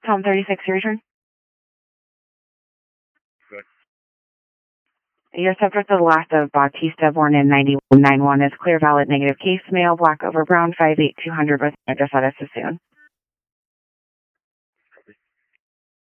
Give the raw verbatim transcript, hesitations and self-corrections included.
Tom thirty-six, your return. Good. Your subject of the last of Bautista, born in ninety-one ninety-one, is clear, valid, negative case, male, black over brown, five eight two hundred with address at us soon.